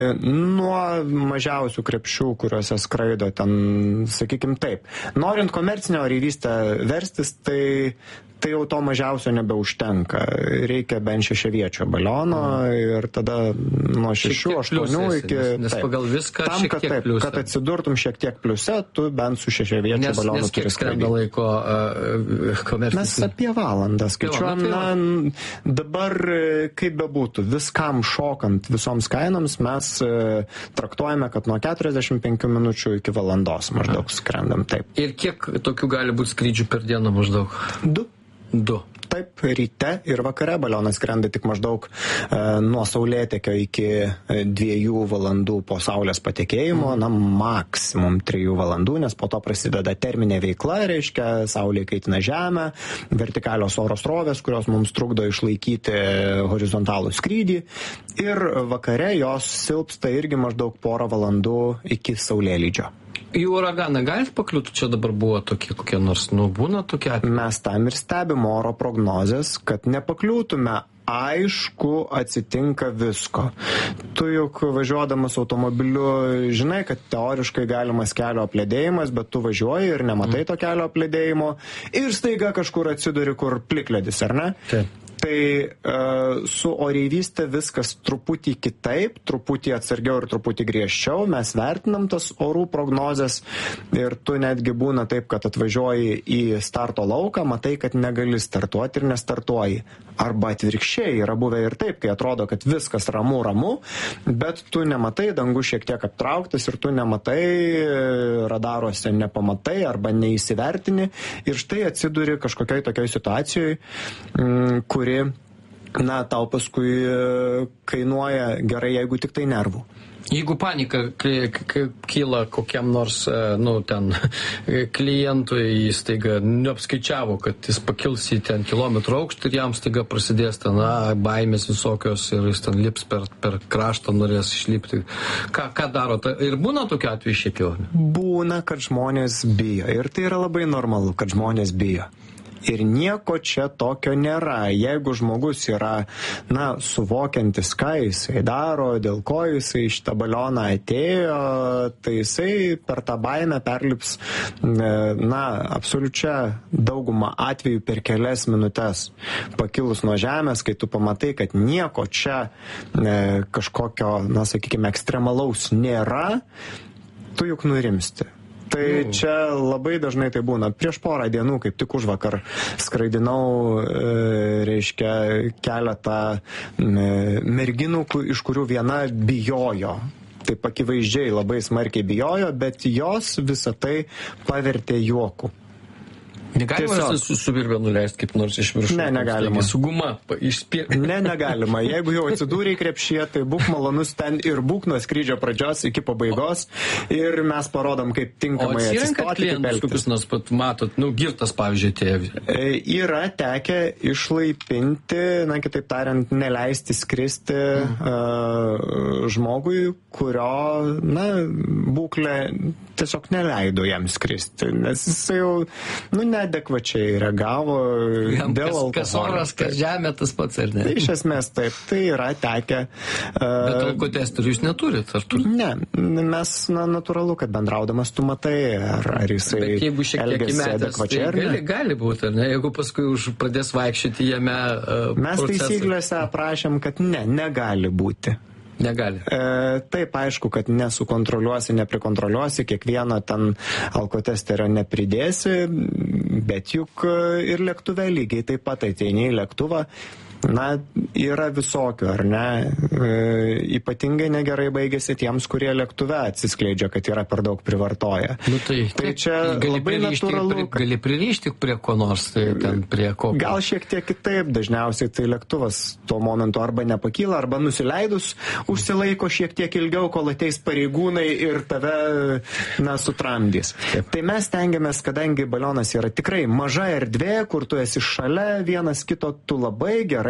nuo mažiausių krepšių, kuriuose skraido ten, sakykim taip. Norint komercinę oreivystę verstis, tai jau to mažiausio nebeužtenka. Reikia bent 6-viečio baliono ir tada nuo 6-8 iki... Nes pagal viską tam, šiek tiek pliusą. Kad atsidurtum šiek tiek pliuse, tu bent su 6-viečio balonu nes kiek skrenda laiko komercinis. Mes apie valandą skaičiuojam. Dabar, kaip bebūtų, viskam šokant, visoms kainoms, mes traktuojame, kad nuo 45 minučių iki valandos maždaug skrendam. Taip. Ir kiek tokių gali būti skrydžių per dieną maždaug? 2. Taip, ryte ir vakare balionas skrenda tik maždaug nuo saulėtekio iki 2 valandų po saulės patekėjimo, maksimum 3 valandų, nes po to prasideda terminė veikla, reiškia, saulė kaitina žemę, vertikalios oro srovės, kurios mums trukdo išlaikyti horizontalų skrydį, ir vakare jos silpsta irgi maždaug porą valandų iki saulėlydžio. Į uraganą galit pakliūti? Čia dabar buvo tokie kokie nors, būna tokie atveju? Mes tam ir stebim oro prognozes, kad nepakliūtume. Aišku, atsitinka visko. Tu juk važiuodamas automobiliu žinai, kad teoriškai galimas kelio apledėjimas, bet tu važiuoji ir nematai to kelio apledėjimo ir staiga kažkur atsiduri, kur plikledis, ar ne? Taip. Tai su oreivystė viskas truputį kitaip, truputį atsargiau ir truputį griežčiau. Mes vertinam tas orų prognozes ir tu netgi būna taip, kad atvažiuoji į starto lauką, matai, kad negali startuoti ir nestartuoji. Arba atvirkščiai, yra buvę ir taip, kai atrodo, kad viskas ramu, bet tu nematai, dangus šiek tiek aptrauktas ir tu nematai, radaruose nepamatai arba neįsivertini ir štai atsiduri kažkokiai tokiai situacijai, kuri tau paskui kainuoja gerai, jeigu tik tai nervų. Jeigu panika kyla kokiam nors, klientui, jis staiga neapskaičiavo, kad jis pakils į ten kilometrų aukštį ir jam staiga prasidės ten, baimės visokios ir jis ten lips per kraštą, norės išlipti. Ką daro? Ir būna tokiu atveju šiaip jau? Būna, kad žmonės bijo ir tai yra labai normalu, kad žmonės bijo. Ir nieko čia tokio nėra. Jeigu žmogus yra, suvokiantis, ką jisai daro, dėl ko jisai šitą balioną atėjo, tai jisai per tą baimę perlips, absoliučia daugumą atvejų per kelias minutes. Pakilus nuo žemės, kai tu pamatai, kad nieko čia kažkokio, sakykime, ekstremalaus nėra, tu juk nurimsti. Tai čia labai dažnai tai būna. Prieš porą dienų, kaip tik užvakar, skraidinau, keletą merginų, iš kurių viena bijojo. Taip akivaizdžiai labai smarkiai bijojo, bet jos visą tai pavertė juoku. Negalima su virve nuleisti kaip nors iš viršų? Ne, negalima. Su guma išspirti? Ne, negalima. Jeigu jau atsidūrei krepšyje, tai būk malonus ten ir būk nuo skrydžio pradžios iki pabaigos ir mes parodom, kaip tinkamai atsistoti, kaip elgtis. Kokius nors pat matot, girtas, pavyzdžiui, atėjo? Yra tekę išlaipinti, kitaip tariant, neleisti skristi žmogui, kurio, būklė tiesiog neleido jam skristi, nes jisai jau, neadekvačiai reagavo dėl alkoholio. Kas oras, kas žemė, tas pats, ar ne? Iš esmės taip, tai yra tekę. Bet alkotesterių jūs neturit, ar turit? Ne, mes, natūralu, kad bendraudamas tu matai, ar jisai elgiasi adekvačiai, ar ne? Gali būti, ar ne? Jeigu paskui pradės vaikščioti jame mes taisyklėse aprašėm, kad negali būti. Negali. Taip, aišku, kad nesukontroliuosi, neprikontroliuosi, kiekvieno ten alkotesterio nepridėsi, bet juk ir lėktuve lygiai taip pat ateini į lėktuvą. Yra visokių, ar ne? Ypatingai negerai baigėsi tiems, kurie lėktuve atsiskleidžia, kad yra per daug privartoję. Tai čia labai natūralu. Gali pririšti prie ko nors, ten prie ko. Gal šiek tiek kitaip, dažniausiai tai lėktuvas tuo momentu arba nepakyla, arba nusileidus užsilaiko šiek tiek ilgiau, kol ateis pareigūnai ir tave, sutramdys. Tai mes stengiamės, kadangi balionas yra tikrai maža erdvė, kur tu esi šalia vienas kito, tu labai gerai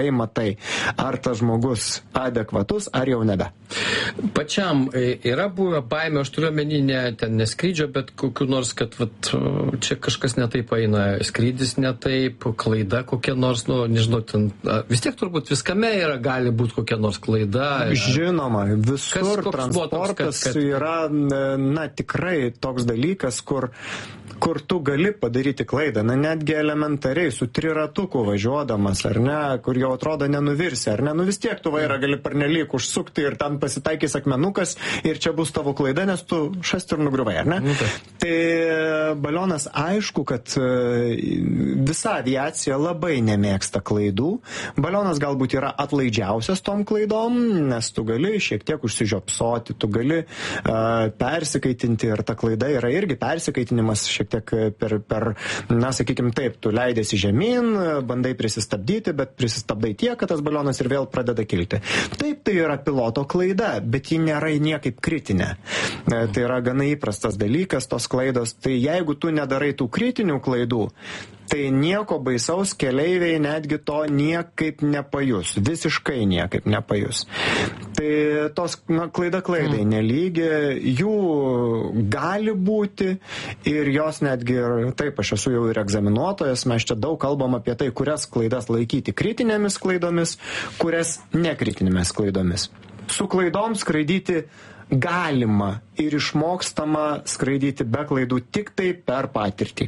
gerai matai, ar tas žmogus adekvatus, ar jau nebe. Pačiam yra buvę baimė, aš turiu omeny ne skrydžio, bet kokiu nors, kad čia kažkas netaip eina, skrydis netaip, klaida kokia nors, nežinau, vis tiek turbūt viskame gali būti kokia nors klaida. Žinoma, visur transportas yra, tikrai toks dalykas, kur tu gali padaryti klaidą, netgi elementariai, su triratuku važiuodamas, ar ne, kur jau atrodo nenuvirsi, ar ne, vis tiek tu vairą gali pernelyg užsukti ir ten pasitaikys akmenukas ir čia bus tavo klaida, nes tu šast ir nugriuvai, ar ne? Tai balionas aišku, kad visa aviacija labai nemėgsta klaidų. Balionas galbūt yra atlaidžiausias tom klaidom, nes tu gali šiek tiek užsižiopsoti, tu gali persikaitinti ir ta klaida yra irgi persikaitinimas šiek tiek sakykime taip, tu leidėsi žemyn, bandai prisistabdyti, bet prisistabdai tiek, kad tas balionas ir vėl pradeda kilti. Taip, tai yra piloto klaida, bet ji nėra niekaip kritinė. Tai yra gana įprastas dalykas, tos klaidos. Tai jeigu tu nedarai tų kritinių klaidų, tai nieko baisaus keleiviai netgi to niekaip nepajus. Visiškai niekaip nepajus. Tai tos klaida klaidai nelygi, jų gali būti ir jos netgi, taip, aš esu jau ir egzaminuotojas, mes čia daug kalbam apie tai, kurias klaidas laikyti kritinėmis klaidomis, kurias nekritinėmis klaidomis. Su klaidom skraidyti galima ir išmokstama skraidyti be klaidų tik tai per patirtį.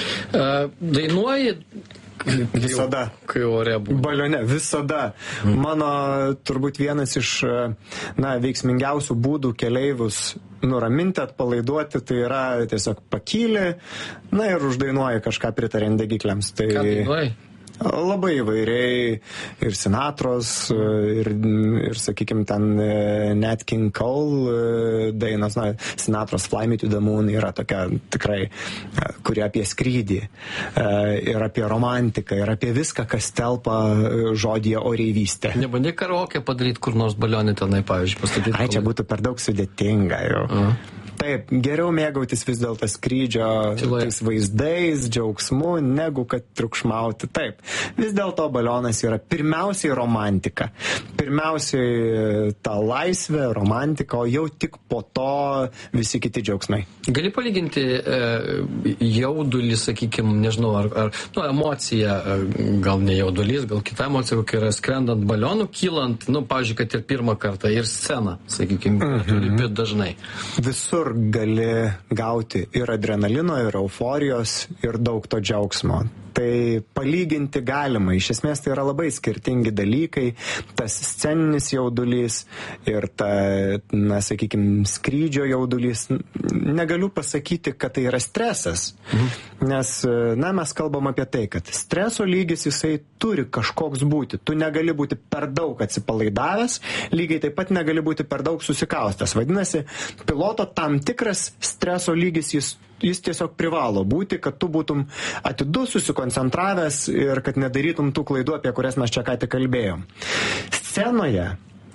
Dainuoji visada. Kai ore būna. Balione, visada. Mano turbūt vienas iš veiksmingiausių būdų keleivius nuraminti, atpalaiduoti, tai yra tiesiog pakyli, ir uždainuoji kažką pritariant degikliams. Tai ką dainuoji? Labai įvairiai, ir Sinatros, ir sakykime, ten Nat King Cole dainos, Sinatros Fly Me to the Moon yra tokia tikrai, kuri apie skrydį, ir apie romantiką, ir apie viską, kas telpa žodyje oreivystė. Nebandai karaoke padaryti kur nors balionį tenai, pavyzdžiui, pastatyti? Čia būtų per daug sudėtinga jau. Taip, geriau mėgautis vis dėlto skrydžio tais vaizdais, džiaugsmu, negu kad triukšmauti. Taip, vis dėlto balionas yra pirmiausiai romantika. Pirmiausiai ta laisvė, romantika, o jau tik po to visi kiti džiaugsmai. Gali palyginti jaudulį, sakykime, nežinau, ar emocija, gal ne jaudulys, gal kita emocija, kokia yra skrendant balionu, kylant, pavyzdžiui, kad ir pirmą kartą, ir sceną, sakykime, lipi dažnai. Visur gali gauti ir adrenalino, ir euforijos, ir daug to džiaugsmo. Tai palyginti galima. Iš esmės tai yra labai skirtingi dalykai. Tas sceninis jaudulys ir sakykime, skrydžio jaudulys. Negaliu pasakyti, kad tai yra stresas. Nes, mes kalbam apie tai, kad streso lygis jisai turi kažkoks būti. Tu negali būti per daug atsipalaidavęs, lygiai taip pat negali būti per daug susikaustęs. Vadinasi, piloto tam tikras streso lygis jis tiesiog privalo būti, kad tu būtum atidus, susikoncentravęs ir kad nedarytum tų klaidų, apie kurias mes čia ką tik kalbėjom. Scenoje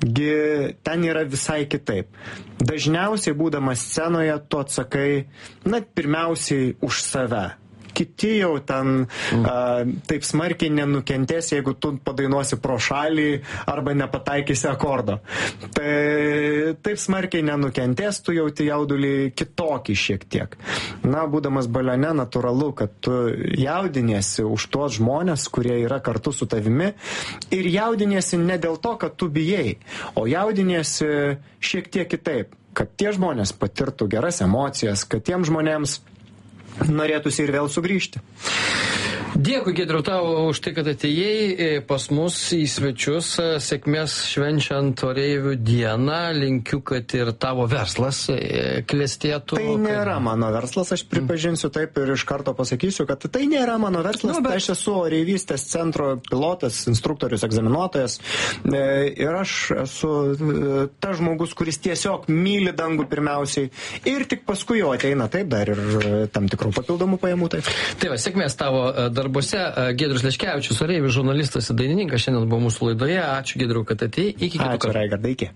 ten yra visai kitaip. Dažniausiai būdamas scenoje tu atsakai, pirmiausiai už save. Kiti jau ten taip smarkiai nenukentės, jeigu tu padainuosi pro šalį arba nepataikysi akordo. Tai taip smarkiai nenukentės, tu jauti jaudulį kitokį šiek tiek. Būdamas balione, natūralu, kad tu jaudiniesi už tuos žmonės, kurie yra kartu su tavimi, ir jaudiniesi ne dėl to, kad tu bijai, o jaudiniesi šiek tiek kitaip, kad tie žmonės patirtų geras emocijas, kad tiem žmonėms norėtųsi ir vėl sugrįžti. Dėkui, Giedriau, tau už tai, kad atėjai pas mus į svečius. Sėkmės švenčiant oreivių dieną. Linkiu, kad ir tavo verslas klestėtų. Tai nėra mano verslas, aš pripažinsiu taip ir iš karto pasakysiu, kad tai nėra mano verslas. Aš esu oreivystės centro pilotas, instruktorius, egzaminuotojas. Ir aš esu tas žmogus, kuris tiesiog myli dangų pirmiausiai ir tik paskui jau ateina taip dar ir tam tikrų papildomų pajamų. Tai va, sėkmės tavo darbuose. Giedrius Leškevičius, oreivių žurnalistas ir dainininkas, šiandien buvo mūsų laidoje. Ačiū, Giedriau, kad atėjai. Iki kitų kartų. Ačiū, Raigardai, iki.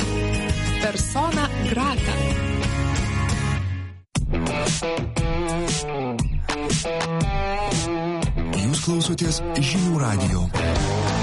Persona grata. klausotės Žinių radijo.